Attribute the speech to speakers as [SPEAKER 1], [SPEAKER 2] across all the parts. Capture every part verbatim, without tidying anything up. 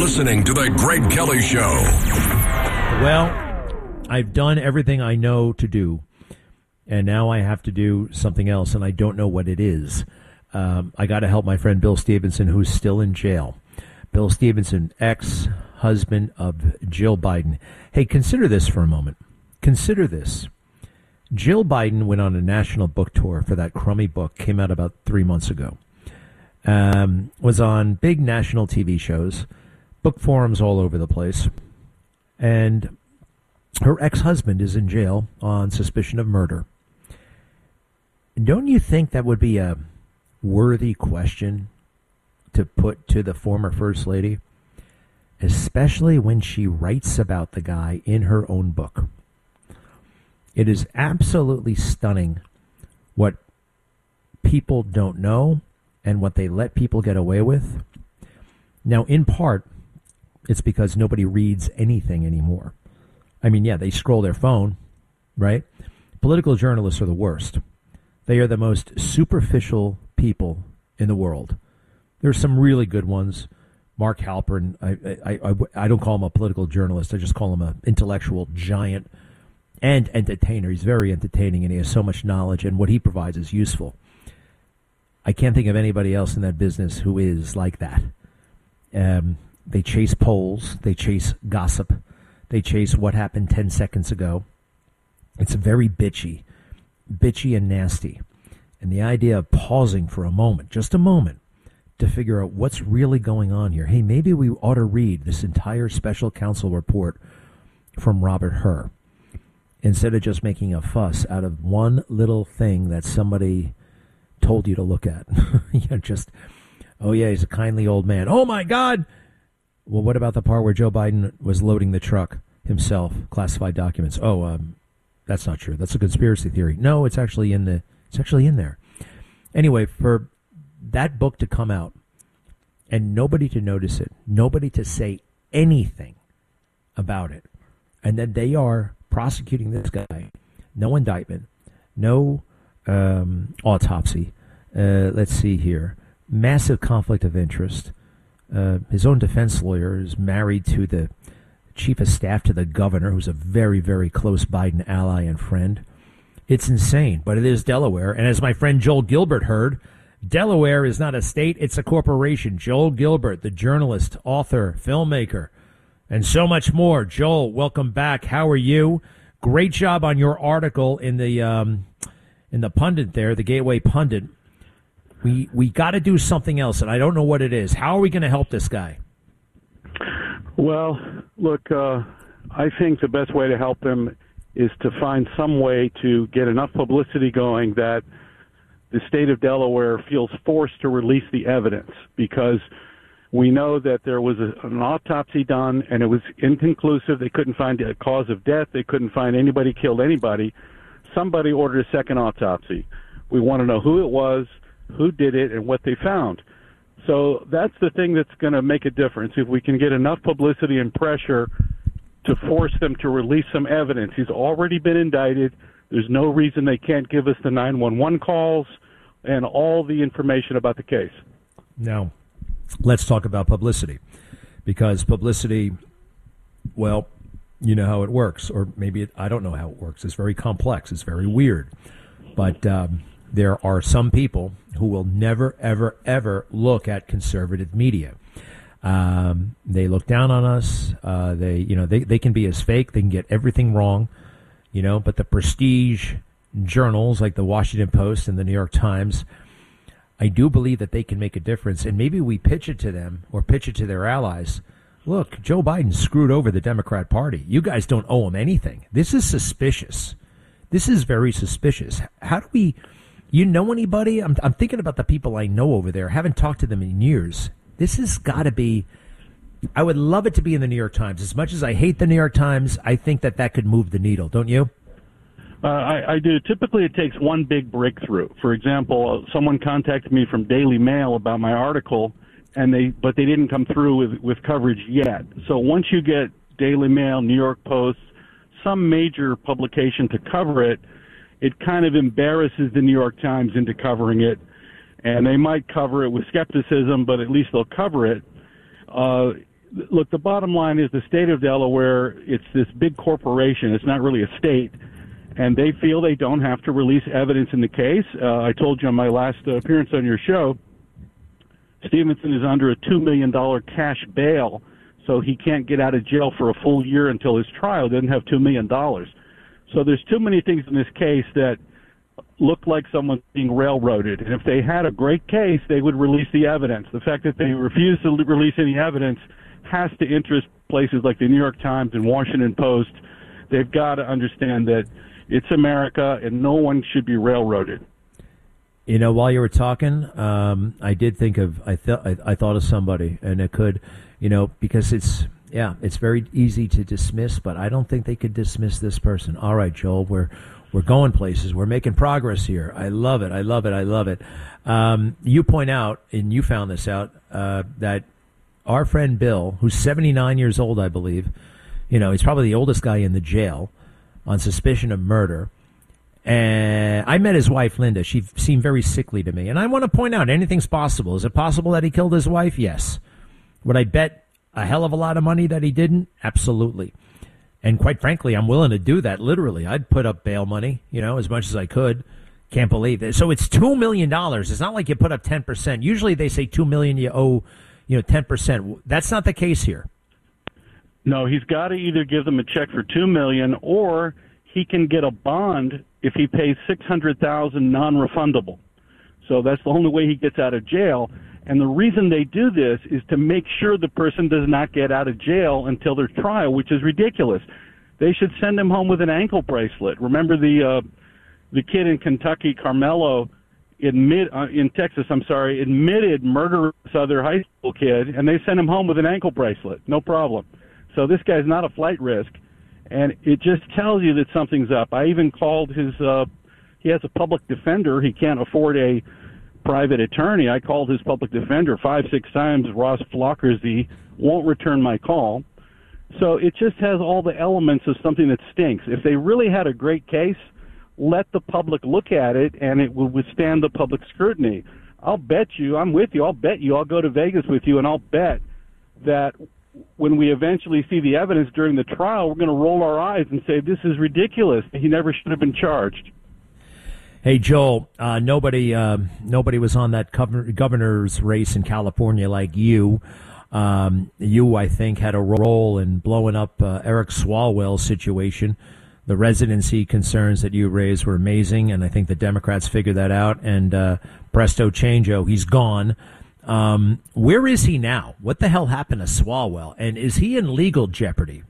[SPEAKER 1] listening to The Greg Kelly Show.
[SPEAKER 2] Well, I've done everything I know to do, and now I have to do something else, and I don't know what it is. Um, I got to help my friend Bill Stevenson, who's still in jail. Bill Stevenson, ex-husband of Jill Biden. Hey, consider this for a moment. Consider this. Jill Biden went on a national book tour for that crummy book, came out about three months ago. Um, was on big national T V shows, book forums all over the place. And her ex-husband is in jail on suspicion of murder. Don't you think that would be a worthy question to put to the former First Lady? Especially when she writes about the guy in her own book. It is absolutely stunning what people don't know and what they let people get away with. Now, in part, it's because nobody reads anything anymore. I mean, yeah, they scroll their phone, right? Political journalists are the worst. They are the most superficial people in the world. There's some really good ones. Mark Halperin, I, I, I, I don't call him a political journalist. I just call him an intellectual giant and entertainer. He's very entertaining, and he has so much knowledge, and what he provides is useful. I can't think of anybody else in that business who is like that. Um, they chase polls. They chase gossip. They chase what happened ten seconds ago. It's very bitchy, bitchy and nasty. And the idea of pausing for a moment, just a moment, to figure out what's really going on here. Hey, maybe we ought to read this entire special counsel report from Robert Hur, instead of just making a fuss out of one little thing that somebody told you to look at. You know, just, oh, yeah, he's a kindly old man. Oh, my God. Well, what about the part where Joe Biden was loading the truck himself, classified documents? Oh, um, that's not true. That's a conspiracy theory. No, it's actually in the, it's actually in there. Anyway, for that book to come out and nobody to notice it, nobody to say anything about it, and then they are prosecuting this guy, no indictment, no um, autopsy. Uh, let's see here. Massive conflict of interest. Uh, his own defense lawyer is married to the chief of staff to the governor, who's a very, very close Biden ally and friend. It's insane, but it is Delaware. And as my friend Joel Gilbert heard, Delaware is not a state, it's a corporation. Joel Gilbert, the journalist, author, filmmaker, and so much more. Joel, welcome back. How are you? Great job on your article in the um, in the pundit there, the Gateway Pundit. We we got to do something else, and I don't know what it is. How are we going to help this guy?
[SPEAKER 3] Well, look, uh, I think the best way to help him is to find some way to get enough publicity going that the state of Delaware feels forced to release the evidence, because we know that there was a, an autopsy done, and it was inconclusive. They couldn't find a cause of death. They couldn't find anybody killed anybody. Somebody ordered a second autopsy. We want to know who it was, who did it, and what they found. So that's the thing that's going to make a difference. If we can get enough publicity and pressure to force them to release some evidence. He's already been indicted. There's no reason they can't give us the nine one one calls and all the information about the case.
[SPEAKER 2] Now, let's talk about publicity, because publicity, well, you know how it works, or maybe it, I don't know how it works. It's very complex. It's very weird. But um, there are some people who will never, ever, ever look at conservative media. Um, they look down on us. Uh, they, you know, they, they can be as fake. They can get everything wrong, you know, but the prestige journals like the Washington Post and the New York Times, I do believe that they can make a difference. And maybe we pitch it to them or pitch it to their allies. Look, Joe Biden screwed over the Democrat Party. You guys don't owe him anything. This is suspicious. This is very suspicious. How do we, you know anybody? I'm, I'm thinking about the people I know over there. I haven't talked to them in years. This has got to be, I would love it to be in the New York Times. As much as I hate the New York Times, I think that that could move the needle, don't you?
[SPEAKER 3] Uh, I, I do. Typically, it takes one big breakthrough. For example, uh, someone contacted me from Daily Mail about my article, and they but they didn't come through with, with coverage yet. So once you get Daily Mail, New York Post, some major publication to cover it, it kind of embarrasses the New York Times into covering it. And they might cover it with skepticism, but at least they'll cover it. Uh, look, the bottom line is the state of Delaware, it's this big corporation. It's not really a state. And they feel they don't have to release evidence in the case. Uh, I told you on my last uh, appearance on your show, Stevenson is under a two million dollars cash bail, so he can't get out of jail for a full year until his trial. He doesn't have two million dollars. So there's too many things in this case that look like someone's being railroaded. And if they had a great case, they would release the evidence. The fact that they refuse to release any evidence has to interest places like the New York Times and Washington Post. They've got to understand that it's America and no one should be railroaded.
[SPEAKER 2] You know, while you were talking, um, I did think of, I, th- I, I thought of somebody, and it could, you know, because it's, yeah, it's very easy to dismiss, but I don't think they could dismiss this person. All right, Joel, we're we're going places. We're making progress here. I love it. I love it. I love it. Um, you point out, and you found this out, uh, that our friend Bill, who's seventy-nine years old, I believe, you know, he's probably the oldest guy in the jail on suspicion of murder. And I met his wife, Linda. She seemed very sickly to me. And I want to point out, anything's possible. Is it possible that he killed his wife? Yes. Would I bet a hell of a lot of money that he didn't? Absolutely. And quite frankly, I'm willing to do that, literally. I'd put up bail money, you know, as much as I could. Can't believe it. So it's two million dollars. It's not like you put up ten percent. Usually they say two million dollars, you owe, you know, ten percent. That's not the case here.
[SPEAKER 3] No, he's got to either give them a check for two million dollars or he can get a bond if he pays six hundred thousand dollars non-refundable. So that's the only way he gets out of jail. And the reason they do this is to make sure the person does not get out of jail until their trial, which is ridiculous. They should send him home with an ankle bracelet. Remember the uh, the kid in Kentucky, Carmelo, admit uh, in Texas, I'm sorry, admitted murdering this other high school kid, and they sent him home with an ankle bracelet. No problem. So this guy's not a flight risk. And it just tells you that something's up. I even called his, uh, he has a public defender. He can't afford a private attorney. I called his public defender five, six times. Ross Flockersy won't return my call. So it just has all the elements of something that stinks. If they really had a great case, let the public look at it, and it will withstand the public scrutiny. I'll bet you, I'm with you, I'll bet you, I'll go to Vegas with you, and I'll bet that when we eventually see the evidence during the trial, we're going to roll our eyes and say, this is ridiculous. He never should have been charged.
[SPEAKER 2] Hey, Joel, uh, nobody uh, nobody was on that governor, governor's race in California like you. Um, you, I think, had a role in blowing up uh, Eric Swalwell's situation. The residency concerns that you raised were amazing, and I think the Democrats figured that out. And uh, presto changeo, he's gone. Um, where is he now? What the hell happened to Swalwell? And is he in legal jeopardy?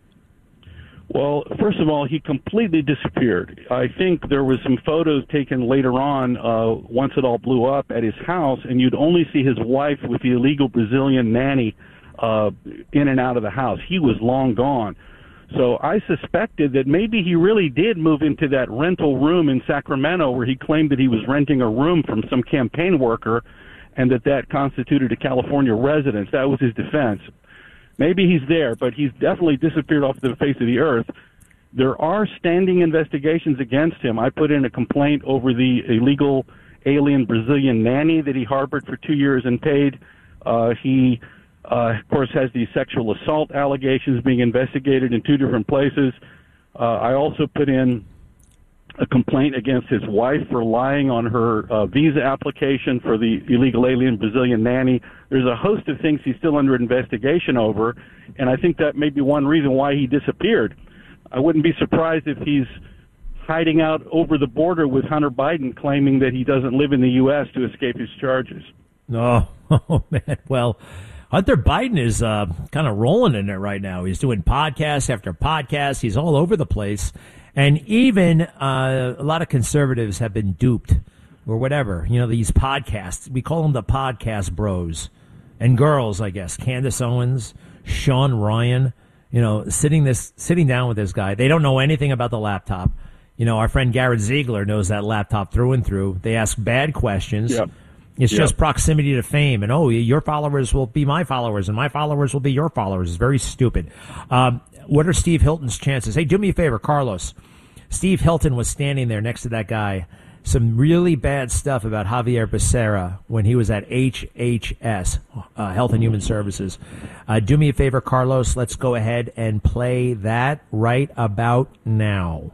[SPEAKER 3] Well, first of all, he completely disappeared. I think there was some photos taken later on, uh, once it all blew up, at his house, and you'd only see his wife with the illegal Brazilian nanny uh, in and out of the house. He was long gone. So I suspected that maybe he really did move into that rental room in Sacramento where he claimed that he was renting a room from some campaign worker and that that constituted a California residence. That was his defense. Maybe he's there, but he's definitely disappeared off the face of the earth. There are standing investigations against him. I put in a complaint over the illegal alien Brazilian nanny that he harbored for two years and paid. Uh, he, uh, of course, has these sexual assault allegations being investigated in two different places. Uh, I also put in a complaint against his wife for lying on her uh, visa application for the illegal alien Brazilian nanny. There's a host of things he's still under investigation over, and I think that may be one reason why he disappeared. I wouldn't be surprised if he's hiding out over the border with Hunter Biden, claiming that he doesn't live in the U S to escape his charges.
[SPEAKER 2] Oh, oh man. Well, Hunter Biden is uh, kind of rolling in it right now. He's doing podcast after podcast. He's all over the place. And even uh, a lot of conservatives have been duped or whatever. You know, these podcasts. We call them the podcast bros. And girls, I guess. Candace Owens, Sean Ryan, you know, sitting this, sitting down with this guy. They don't know anything about the laptop. You know, our friend Garrett Ziegler knows that laptop through and through. They ask bad questions.
[SPEAKER 3] Yep.
[SPEAKER 2] It's
[SPEAKER 3] yep.
[SPEAKER 2] just proximity to fame. And, oh, your followers will be my followers, and my followers will be your followers. It's very stupid. Um, what are Steve Hilton's chances? Hey, do me a favor, Carlos. Steve Hilton was standing there next to that guy some really bad stuff about Javier Becerra when he was at H H S, uh, Health and Human Services. Uh, do me a favor, Carlos. Let's go ahead and play that right about now.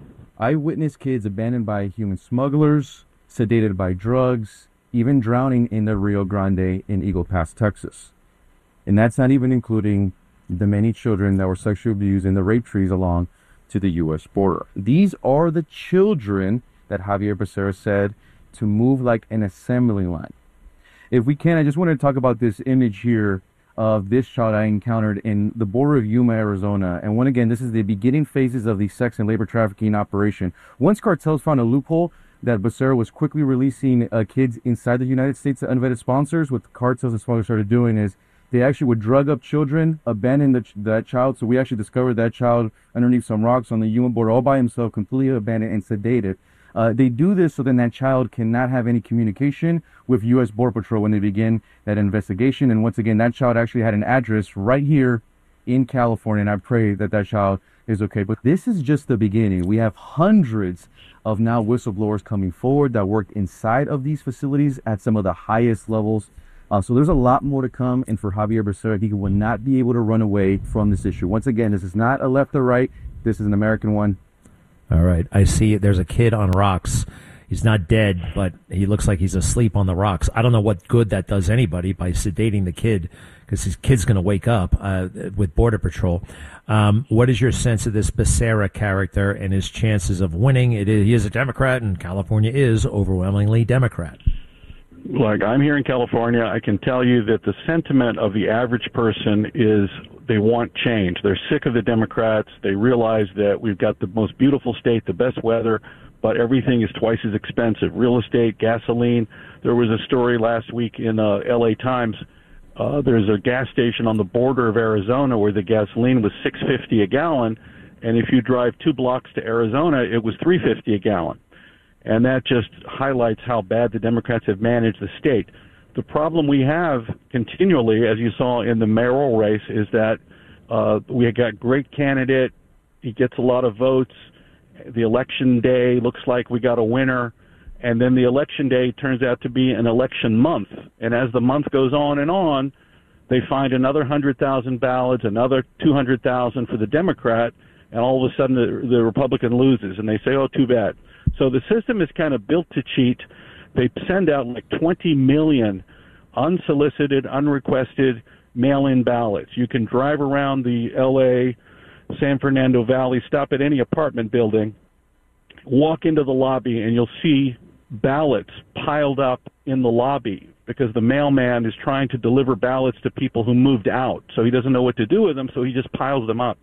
[SPEAKER 4] I witnessed kids abandoned by human smugglers, sedated by drugs, even drowning in the Rio Grande in Eagle Pass, Texas. And that's not even including the many children that were sexually abused in the rape trees along to the U S border. These are the children that Javier Becerra said to move like an assembly line. If we can, I just want to talk about this image here of this child I encountered in the border of Yuma, Arizona. And when again, this is the beginning phases of the sex and labor trafficking operation. Once cartels found a loophole that Becerra was quickly releasing uh, kids inside the United States to unvetted sponsors, what the cartels and smugglers started doing is they actually would drug up children, abandon the, that child. So we actually discovered that child underneath some rocks on the Yuma border all by himself, completely abandoned and sedated. Uh, they do this so then that child cannot have any communication with U S Border Patrol when they begin that investigation. And once again, that child actually had an address right here in California, and I pray that that child is okay. But this is just the beginning. We have hundreds of now whistleblowers coming forward that worked inside of these facilities at some of the highest levels. Uh, so there's a lot more to come, and for Javier Becerra, he will not be able to run away from this issue. Once again, this is not a left or right. This is an American one.
[SPEAKER 2] All right. I see there's a kid on rocks. He's not dead, but he looks like he's asleep on the rocks. I don't know what good that does anybody by sedating the kid, because his kid's going to wake up uh, with Border Patrol. Um, what is your sense of this Becerra character and his chances of winning? It is, he is a Democrat, and California is overwhelmingly Democrat.
[SPEAKER 3] Like, I'm here in California, I can tell you that the sentiment of the average person is they want change. They're sick of the Democrats. They realize that we've got the most beautiful state, the best weather, but everything is twice as expensive. Real estate, gasoline. There was a story last week in uh, L A Times. Uh, there's a gas station on the border of Arizona where the gasoline was six fifty a gallon, and if you drive two blocks to Arizona, it was three fifty a gallon. And that just highlights how bad the Democrats have managed the state. The problem we have continually, as you saw in the mayoral race, is that uh, we got great candidate. He gets a lot of votes. The election day looks like we got a winner. And then the election day turns out to be an election month. And as the month goes on and on, they find another one hundred thousand ballots, another two hundred thousand for the Democrat, and all of a sudden the, the Republican loses. And they say, oh, too bad. So the system is kind of built to cheat. They send out like twenty million unsolicited, unrequested mail-in ballots. You can drive around the L A, San Fernando Valley, stop at any apartment building, walk into the lobby, and you'll see ballots piled up in the lobby because the mailman is trying to deliver ballots to people who moved out. So he doesn't know what to do with them, so he just piles them up.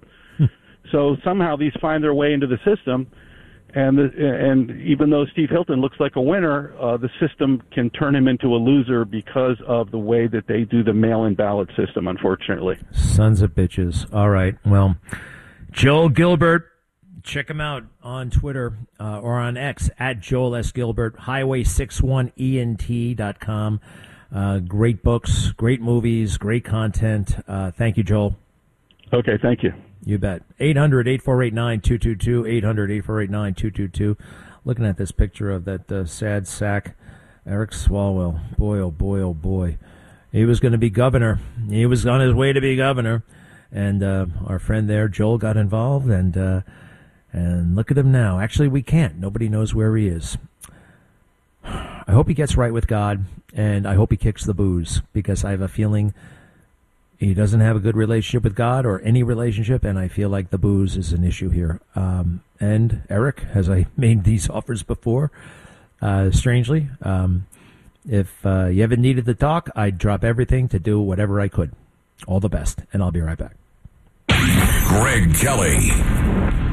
[SPEAKER 3] So somehow these find their way into the system. And the, and even though Steve Hilton looks like a winner, uh, the system can turn him into a loser because of the way that they do the mail-in ballot system, unfortunately.
[SPEAKER 2] Sons of bitches. All right. Well, Joel Gilbert, check him out on Twitter uh, or on X, at Joel S. Gilbert, highway sixty-one E N T dot com. Uh, great books, great movies, great content. Uh, thank you, Joel.
[SPEAKER 3] Okay, thank you.
[SPEAKER 2] You bet. eight hundred, eight four eight, nine two two two, eight hundred, eight four eight, nine two two two. Looking at this picture of that uh, sad sack, Eric Swalwell. Boy, oh boy, oh boy. He was going to be governor. He was on his way to be governor. And uh, our friend there, Joel, got involved. And, uh, and look at him now. Actually, we can't. Nobody knows where he is. I hope he gets right with God. And I hope he kicks the booze. Because I have a feeling he doesn't have a good relationship with God or any relationship, and I feel like the booze is an issue here. Um, and Eric, as I made these offers before, uh, strangely, um, if uh, you ever needed to talk, I'd drop everything to do whatever I could. All the best, and I'll be right back.
[SPEAKER 1] Greg Kelly.